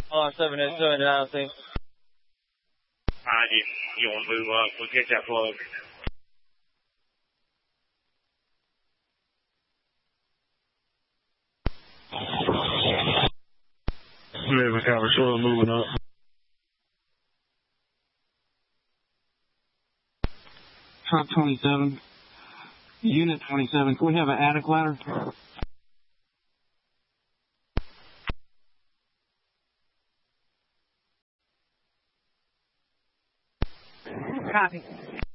On 787 now, I think. You want to move up? We'll get that plug. Moving cover, slow moving up. Truck 27, Unit 27, can we have an attic ladder? Copy.